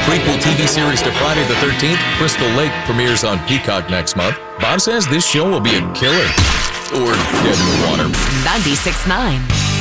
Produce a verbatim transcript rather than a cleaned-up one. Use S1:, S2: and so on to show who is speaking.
S1: Prequel T V series to Friday the thirteenth, Crystal Lake premieres on Peacock next month. Bob says this show will be a killer. Or dead in the water.
S2: ninety-six point nine